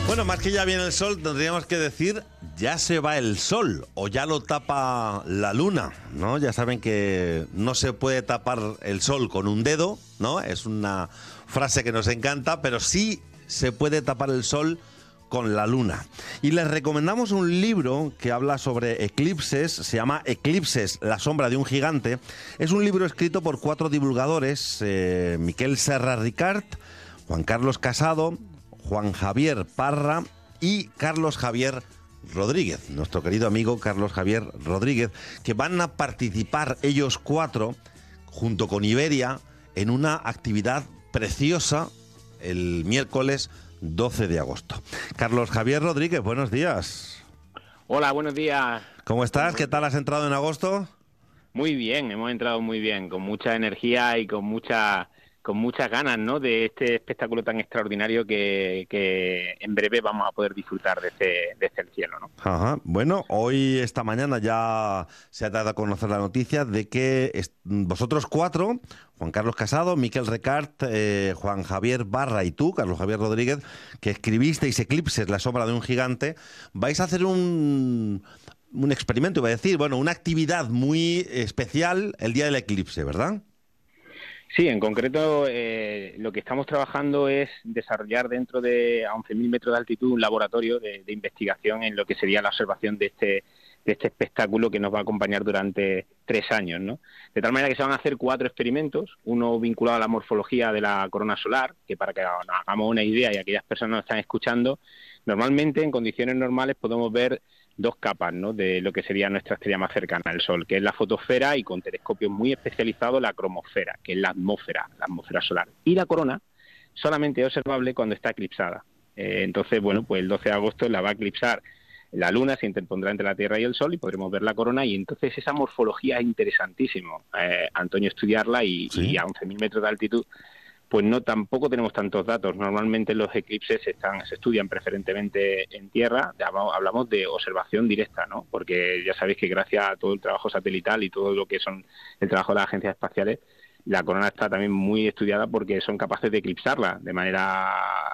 Bueno, más que ya viene el sol, tendríamos que decir ya se va el sol o ya lo tapa la luna, ¿no? Ya saben que no se puede tapar el sol con un dedo, ¿no? Es una frase que nos encanta, pero sí se puede tapar el sol con la luna. Y les recomendamos un libro que habla sobre eclipses, se llama Eclipses, la sombra de un gigante. Es un libro escrito por 4 divulgadores, Miquel Serra Ricart, Juan Carlos Casado, Juan Javier Parra y Carlos Javier Rodríguez, nuestro querido amigo Carlos Javier Rodríguez, que van a participar ellos 4 junto con Iberia en una actividad preciosa el miércoles 12 de agosto. Carlos Javier Rodríguez, buenos días. Hola, buenos días. ¿Cómo estás? ¿Qué tal has entrado en agosto? Muy bien, hemos entrado muy bien, con mucha energía y con muchas ganas, ¿no?, de este espectáculo tan extraordinario que en breve vamos a poder disfrutar desde el cielo, ¿no? Ajá. Bueno, hoy, esta mañana, ya se ha dado a conocer la noticia de que vosotros 4, Juan Carlos Casado, Miquel Ricart, Juan Javier Parra y tú, Carlos Javier Rodríguez, que escribisteis Eclipses, la sombra de un gigante, vais a hacer un experimento, iba a decir, bueno, una actividad muy especial el día del eclipse, ¿verdad? Sí, en concreto lo que estamos trabajando es desarrollar dentro de a 11.000 metros de altitud un laboratorio de investigación en lo que sería la observación de este espectáculo que nos va a acompañar durante 3 años, ¿no? De tal manera que se van a hacer 4 experimentos, uno vinculado a la morfología de la corona solar, que para que nos hagamos una idea y aquellas personas nos están escuchando, normalmente en condiciones normales podemos ver 2 capas, ¿no?, de lo que sería nuestra estrella más cercana al Sol, que es la fotosfera, y con telescopios muy especializados la cromosfera, que es la atmósfera solar. Y la corona solamente es observable cuando está eclipsada. Entonces, bueno, pues el 12 de agosto la va a eclipsar la Luna, se interpondrá entre la Tierra y el Sol y podremos ver la corona, y entonces esa morfología es interesantísimo, Antonio, estudiarla y Sí. a 11.000 metros de altitud pues no, tampoco tenemos tantos datos. Normalmente los eclipses se estudian preferentemente en tierra, hablamos de observación directa, ¿no? Porque ya sabéis que gracias a todo el trabajo satelital y todo lo que son el trabajo de las agencias espaciales, la corona está también muy estudiada porque son capaces de eclipsarla de manera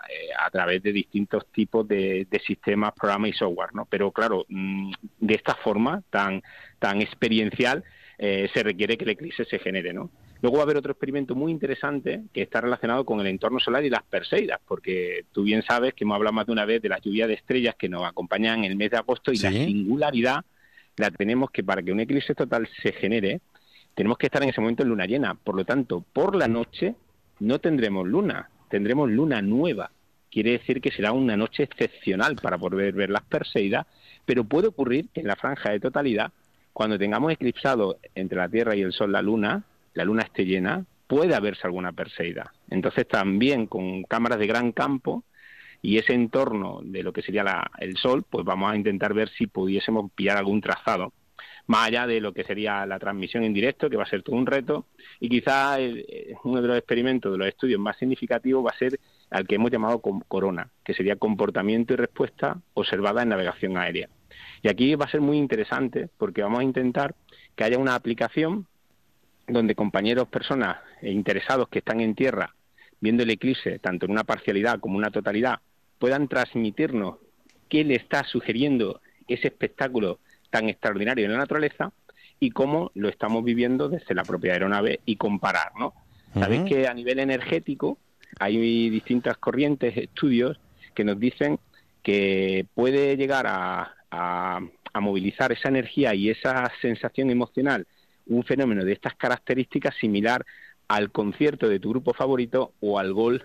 a través de distintos tipos de sistemas, programas y software, ¿no? Pero claro, de esta forma tan experiencial se requiere que el eclipse se genere, ¿no? Luego va a haber otro experimento muy interesante que está relacionado con el entorno solar y las Perseidas, porque tú bien sabes que hemos hablado más de una vez de la lluvia de estrellas que nos acompañan en el mes de agosto, y Sí. la singularidad la tenemos que para que un eclipse total se genere, tenemos que estar en ese momento en luna llena. Por lo tanto, por la noche no tendremos luna, tendremos luna nueva. Quiere decir que será una noche excepcional para poder ver las Perseidas, pero puede ocurrir que en la franja de totalidad, cuando tengamos eclipsado entre la Tierra y el Sol la luna esté llena, puede haberse alguna Perseida. Entonces también con cámaras de gran campo y ese entorno de lo que sería el Sol, pues vamos a intentar ver si pudiésemos pillar algún trazado, más allá de lo que sería la transmisión en directo, que va a ser todo un reto, y quizá uno de los experimentos, de los estudios más significativos va a ser al que hemos llamado Corona, que sería comportamiento y respuesta observada en navegación aérea. Y aquí va a ser muy interesante porque vamos a intentar que haya una aplicación donde compañeros, personas interesados que están en tierra viendo el eclipse, tanto en una parcialidad como en una totalidad, puedan transmitirnos qué le está sugiriendo ese espectáculo tan extraordinario en la naturaleza y cómo lo estamos viviendo desde la propia aeronave y comparar, ¿no? Sabéis que a nivel energético hay distintas corrientes, estudios que nos dicen que puede llegar a movilizar esa energía y esa sensación emocional un fenómeno de estas características similar al concierto de tu grupo favorito o al gol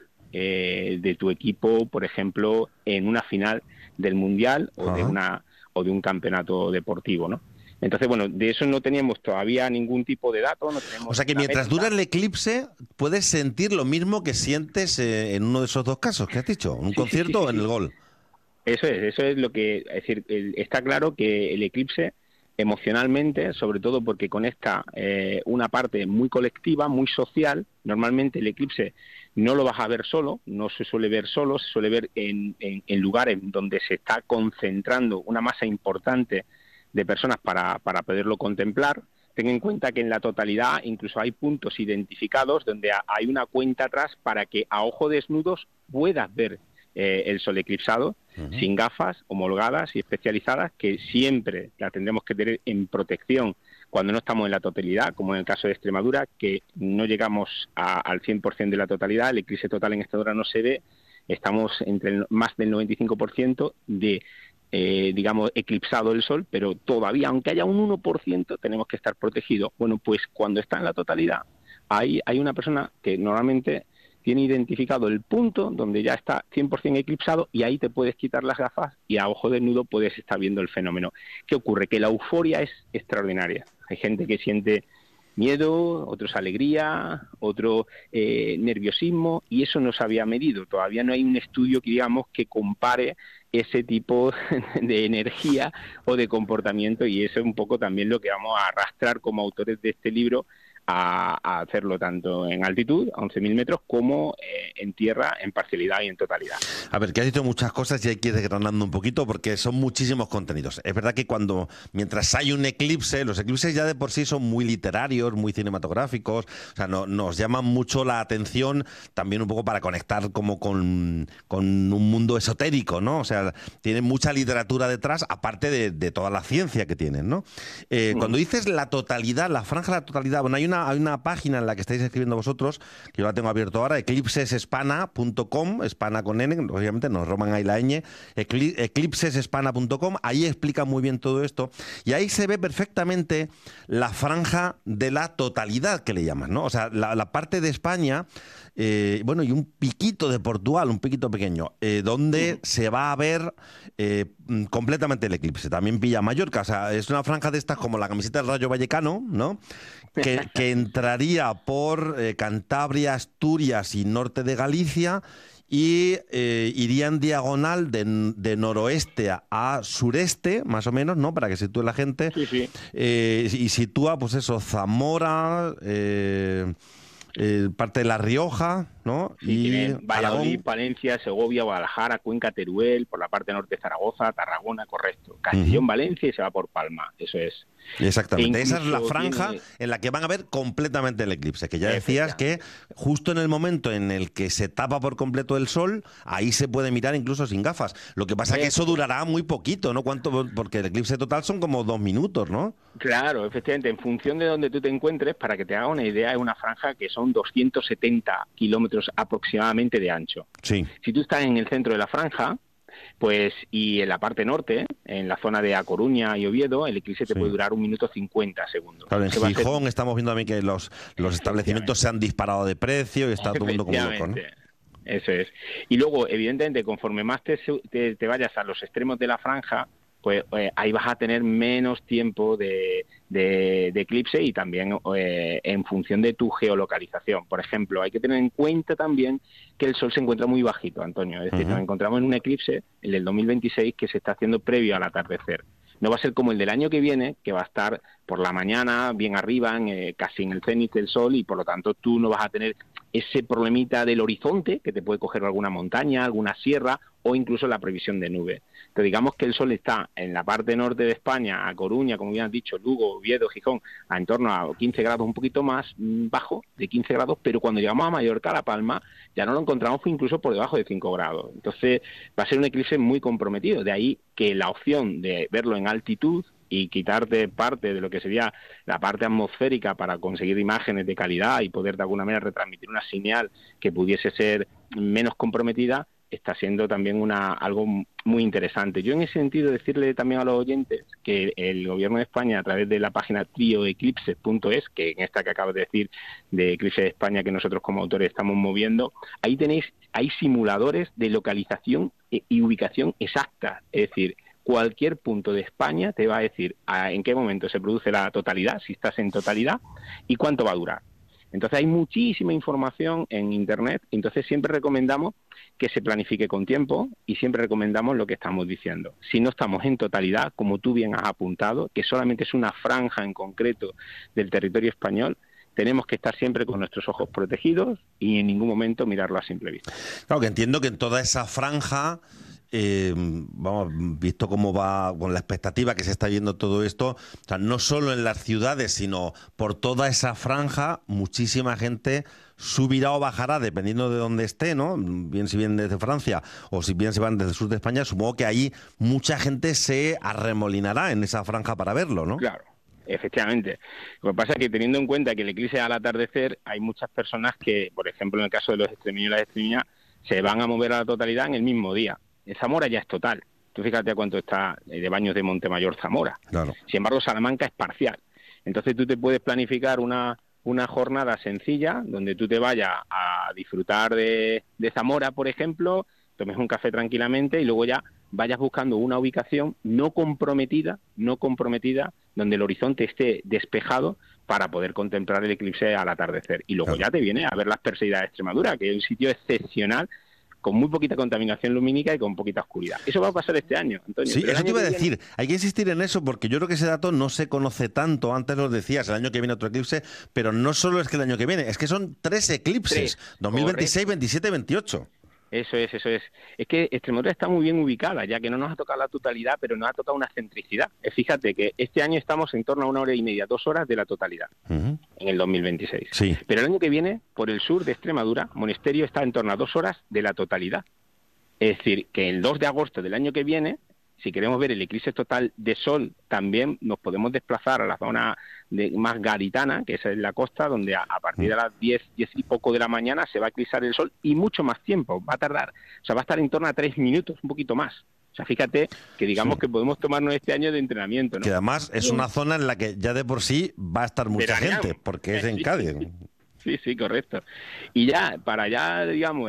de tu equipo, por ejemplo, en una final del Mundial o de un campeonato deportivo, ¿no? Entonces, bueno, de eso no teníamos todavía ningún tipo de dato. No tenemos, o sea que mientras dura el eclipse puedes sentir lo mismo que sientes en uno de esos 2 casos que has dicho, un concierto o en el gol. Eso es lo que, es decir, está claro que el eclipse emocionalmente, sobre todo porque conecta una parte muy colectiva, muy social. Normalmente el eclipse no lo vas a ver solo, no se suele ver solo, se suele ver en lugares donde se está concentrando una masa importante de personas para poderlo contemplar. Ten en cuenta que en la totalidad incluso hay puntos identificados donde hay una cuenta atrás para que a ojo desnudos puedas ver el sol eclipsado, sin gafas homologadas y especializadas, que siempre las tendremos que tener en protección cuando no estamos en la totalidad, como en el caso de Extremadura, que no llegamos al 100% de la totalidad, el eclipse total en esta hora no se ve, estamos entre más del 95% de, digamos, eclipsado el sol, pero todavía, aunque haya un 1%, tenemos que estar protegidos. Bueno, pues cuando está en la totalidad, hay una persona que normalmente tiene identificado el punto donde ya está 100% eclipsado y ahí te puedes quitar las gafas y a ojo desnudo puedes estar viendo el fenómeno. ¿Qué ocurre? Que la euforia es extraordinaria. Hay gente que siente miedo, otros alegría, otro nerviosismo, y eso no se había medido. Todavía no hay un estudio que, digamos, que compare ese tipo de energía o de comportamiento, y eso es un poco también lo que vamos a arrastrar como autores de este libro a hacerlo tanto en altitud, a 11.000 metros, como en tierra, en parcialidad y en totalidad. A ver, que has dicho muchas cosas y hay que ir desgranando un poquito porque son muchísimos contenidos. Es verdad que mientras hay un eclipse, los eclipses ya de por sí son muy literarios, muy cinematográficos, o sea, nos llaman mucho la atención también un poco para conectar como con un mundo esotérico, ¿no? O sea, tienen mucha literatura detrás, aparte de toda la ciencia que tienen, ¿no? Cuando dices la totalidad, la franja de la totalidad, bueno, hay una página en la que estáis escribiendo vosotros, que yo la tengo abierto ahora, eclipsesespana.com, Espana con N, obviamente nos roban ahí la ñ, eclipsesespana.com, ahí explica muy bien todo esto, y ahí se ve perfectamente la franja de la totalidad que le llaman, ¿no? O sea, la parte de España, bueno, y un piquito de Portugal, un piquito pequeño, donde se va a ver completamente el eclipse. También pilla Mallorca, o sea, es una franja de estas como la camiseta del Rayo Vallecano, ¿no? Que entraría por Cantabria, Asturias y norte de Galicia y iría en diagonal de noroeste a sureste, más o menos, ¿no? Para que sitúe la gente. Sí, sí. Y sitúa, pues eso, Zamora, parte de La Rioja, ¿no? Sí, y tiene Valladolid, Aragón. Palencia, Segovia, Guadalajara, Cuenca, Teruel, por la parte norte Zaragoza, Tarragona, correcto. Castellón, Valencia y se va por Palma, eso es. Exactamente, esa es la Incluso franja tiene... en la que van a ver completamente el eclipse, que ya decías que justo en el momento en el que se tapa por completo el sol, ahí se puede mirar incluso sin gafas. Lo que pasa es que eso durará muy poquito, ¿no? Porque el eclipse total son como 2 minutos, ¿no? Claro, efectivamente, en función de donde tú te encuentres, para que te haga una idea, es una franja que son 270 kilómetros aproximadamente de ancho. Sí. Si tú estás en el centro de la franja, pues, y en la parte norte, en la zona de A Coruña y Oviedo, el eclipse te puede durar 1 minuto 50 segundos. Claro, en Se va a hacer... Gijón estamos viendo también que los establecimientos se han disparado de precio y está todo el mundo como loco, ¿no? Eso es. Y luego, evidentemente, conforme más te vayas a los extremos de la franja, pues ahí vas a tener menos tiempo de eclipse y también en función de tu geolocalización. Por ejemplo, hay que tener en cuenta también que el Sol se encuentra muy bajito, Antonio. Es decir, nos encontramos en un eclipse, el del 2026, que se está haciendo previo al atardecer. No va a ser como el del año que viene, que va a estar por la mañana, bien arriba, casi en el cénit del Sol, y por lo tanto tú no vas a tener ese problemita del horizonte, que te puede coger alguna montaña, alguna sierra, o incluso la previsión de nube. Entonces digamos que el Sol está en la parte norte de España, a Coruña, como bien has dicho, Lugo, Oviedo, Gijón, a en torno a 15 grados, un poquito más bajo, de 15 grados, pero cuando llegamos a Mallorca, a La Palma, ya no lo encontramos incluso por debajo de 5 grados. Entonces va a ser un eclipse muy comprometido, de ahí que la opción de verlo en altitud y quitarte parte de lo que sería la parte atmosférica para conseguir imágenes de calidad y poder de alguna manera retransmitir una señal que pudiese ser menos comprometida, está siendo también algo muy interesante. Yo en ese sentido decirle también a los oyentes que el Gobierno de España, a través de la página trioeclipses.es, que en esta que acabas de decir de Eclipse de España que nosotros como autores estamos moviendo, ahí hay simuladores de localización y ubicación exacta, es decir, cualquier punto de España te va a decir en qué momento se produce la totalidad, si estás en totalidad, y cuánto va a durar. Entonces hay muchísima información en Internet, entonces siempre recomendamos que se planifique con tiempo y siempre recomendamos lo que estamos diciendo. Si no estamos en totalidad, como tú bien has apuntado, que solamente es una franja en concreto del territorio español, tenemos que estar siempre con nuestros ojos protegidos y en ningún momento mirarlo a simple vista. Claro, que entiendo que en toda esa franja vamos, visto cómo va con la expectativa que se está viendo todo esto, o sea, no solo en las ciudades, sino por toda esa franja, muchísima gente subirá o bajará, dependiendo de dónde esté, ¿no? Bien si vienen desde Francia o si bien se van desde el sur de España, supongo que ahí mucha gente se arremolinará en esa franja para verlo, ¿no? Claro. Efectivamente. Lo que pasa es que teniendo en cuenta que el eclipse es al atardecer, hay muchas personas que, por ejemplo, en el caso de los extremeños y las extremeñas, se van a mover a la totalidad en el mismo día. En Zamora ya es total. Tú fíjate a cuánto está de Baños de Montemayor Zamora. Claro. Sin embargo, Salamanca es parcial. Entonces tú te puedes planificar una jornada sencilla donde tú te vayas a disfrutar de Zamora, por ejemplo, tomes un café tranquilamente y luego ya vayas buscando una ubicación no comprometida, donde el horizonte esté despejado para poder contemplar el eclipse al atardecer. Y luego ya te viene a ver las Perseidas de Extremadura, que es un sitio excepcional, con muy poquita contaminación lumínica y con poquita oscuridad. Eso va a pasar este año, Antonio. Sí, eso te iba a decir. Hay que insistir en eso porque yo creo que ese dato no se conoce tanto. Antes lo decías, el año que viene otro eclipse, pero no solo es que el año que viene, es que son 3 eclipses, 2026, 27 y 28. Eso es. Es que Extremadura está muy bien ubicada, ya que no nos ha tocado la totalidad, pero nos ha tocado una centricidad. Fíjate que este año estamos en torno a 1 hora y media, 2 horas de la totalidad, en el 2026. Sí. Pero el año que viene, por el sur de Extremadura, Monesterio está en torno a 2 horas de la totalidad. Es decir, que el 2 de agosto del año que viene, si queremos ver el eclipse total de sol, también nos podemos desplazar a la zona más garitana, que es en la costa, donde a partir de las 10 y poco de la mañana se va a eclipsar el sol y mucho más tiempo, va a tardar, o sea, va a estar en torno a 3 minutos, un poquito más. O sea, fíjate que digamos que podemos tomarnos este año de entrenamiento, ¿no? Que además es una zona en la que ya de por sí va a estar mucha gente, porque es en Cádiz. Sí, correcto. Y ya, para ya, digamos,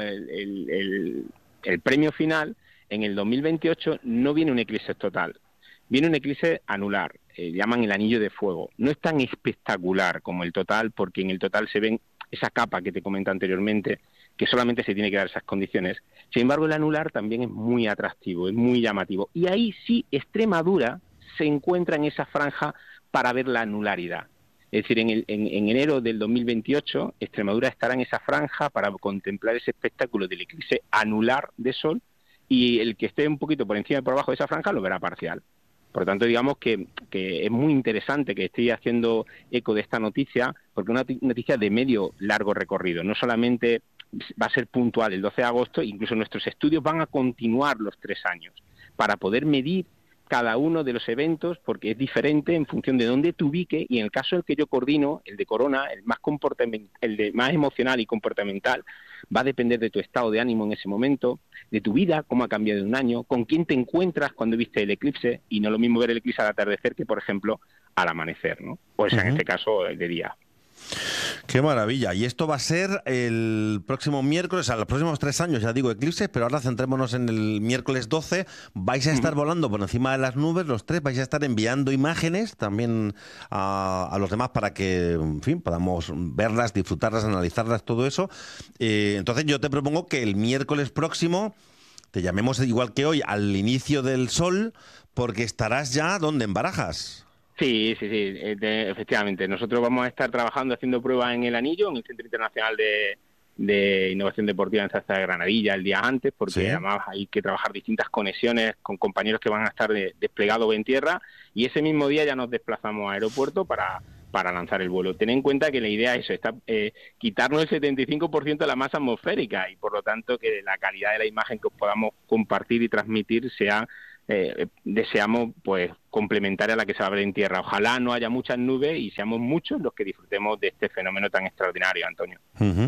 el premio final, en el 2028 no viene un eclipse total, viene un eclipse anular, llaman el anillo de fuego. No es tan espectacular como el total, porque en el total se ven esa capa que te comenté anteriormente, que solamente se tiene que dar esas condiciones. Sin embargo, el anular también es muy atractivo, es muy llamativo. Y ahí sí, Extremadura se encuentra en esa franja para ver la anularidad. Es decir, en enero del 2028, Extremadura estará en esa franja para contemplar ese espectáculo del eclipse anular de sol, y el que esté un poquito por encima y por abajo de esa franja lo verá parcial. Por lo tanto, digamos que es muy interesante que esté haciendo eco de esta noticia, porque es una noticia de medio largo recorrido. No solamente va a ser puntual el 12 de agosto, incluso nuestros estudios van a continuar los 3 años para poder medir cada uno de los eventos, porque es diferente en función de dónde te ubique, y en el caso del que yo coordino, el de Corona, el de más emocional y comportamental, va a depender de tu estado de ánimo en ese momento, de tu vida, cómo ha cambiado en un año, con quién te encuentras cuando viste el eclipse, y no es lo mismo ver el eclipse al atardecer que, por ejemplo, al amanecer, ¿no? O sea, en este caso, de día. Qué maravilla. Y esto va a ser el próximo miércoles, a los próximos 3 años, ya digo, eclipses, pero ahora centrémonos en el miércoles 12. Vais a estar volando por encima de las nubes, los 3, vais a estar enviando imágenes también a los demás para que, en fin, podamos verlas, disfrutarlas, analizarlas, todo eso. Entonces yo te propongo que el miércoles próximo te llamemos igual que hoy al inicio del sol, porque estarás ya, ¿dónde? En Barajas. Sí, efectivamente. Nosotros vamos a estar trabajando, haciendo pruebas en el Anillo, en el Centro Internacional de Innovación Deportiva en Zarza de Granadilla el día antes, porque además hay que trabajar distintas conexiones con compañeros que van a estar desplegados en tierra, y ese mismo día ya nos desplazamos a aeropuerto para lanzar el vuelo. Ten en cuenta que la idea es quitarnos el 75% de la masa atmosférica, y por lo tanto que la calidad de la imagen que podamos compartir y transmitir sea, deseamos, pues, complementaria a la que se va a ver en tierra. Ojalá no haya muchas nubes y seamos muchos los que disfrutemos de este fenómeno tan extraordinario, Antonio.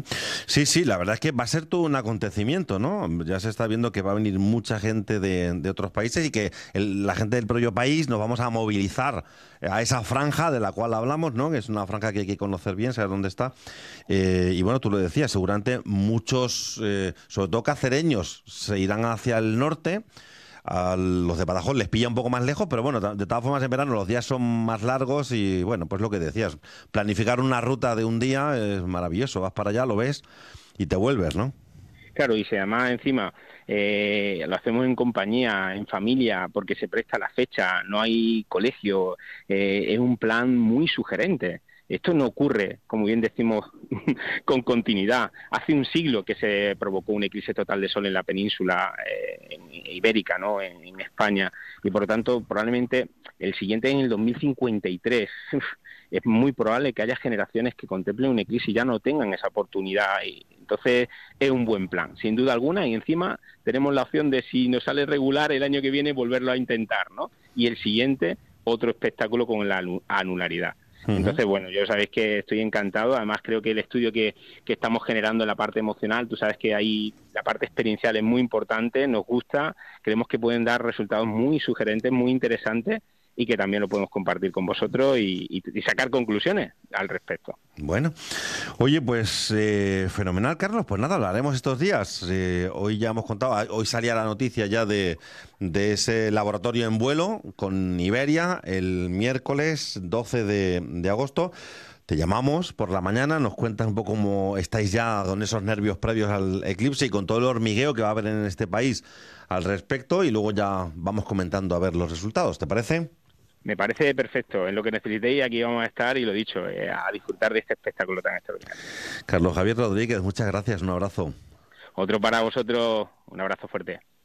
Sí, la verdad es que va a ser todo un acontecimiento, ¿no? Ya se está viendo que va a venir mucha gente de otros países, y que la gente del propio país nos vamos a movilizar a esa franja de la cual hablamos, ¿no? Que es una franja que hay que conocer bien, saber dónde está. Y bueno, tú lo decías, seguramente muchos, sobre todo cacereños, se irán hacia el norte. A los de Badajoz les pilla un poco más lejos, pero bueno, de todas formas en verano los días son más largos, y bueno, pues lo que decías, planificar una ruta de un día es maravilloso. Vas para allá, lo ves y te vuelves, ¿no? Claro, y si además encima lo hacemos en compañía, en familia, porque se presta la fecha, no hay colegio, es un plan muy sugerente. Esto no ocurre, como bien decimos, con continuidad. Hace un siglo que se provocó un eclipse total de sol en la península ibérica, ¿no? En España, y por lo tanto probablemente el siguiente en el 2053. Es muy probable que haya generaciones que contemplen un eclipse y ya no tengan esa oportunidad. Y entonces es un buen plan, sin duda alguna, y encima tenemos la opción de, si nos sale regular el año que viene, volverlo a intentar, ¿no? Y el siguiente, otro espectáculo con la anularidad. Entonces, bueno, yo sabéis que estoy encantado. Además, creo que el estudio que estamos generando en la parte emocional, tú sabes que ahí la parte experiencial es muy importante, nos gusta, creemos que pueden dar resultados muy sugerentes, muy interesantes, y que también lo podemos compartir con vosotros y sacar conclusiones al respecto. Bueno, oye, pues fenomenal, Carlos. Pues nada, lo haremos estos días. Hoy ya hemos contado, hoy salía la noticia ya de ese laboratorio en vuelo con Iberia el miércoles 12 de agosto. Te llamamos por la mañana, nos cuentas un poco cómo estáis ya con esos nervios previos al eclipse y con todo el hormigueo que va a haber en este país al respecto, y luego ya vamos comentando a ver los resultados. ¿Te parece? Me parece perfecto. En lo que necesitéis, aquí vamos a estar, y lo dicho, a disfrutar de este espectáculo tan extraordinario. Carlos Javier Rodríguez, muchas gracias, un abrazo. Otro para vosotros, un abrazo fuerte.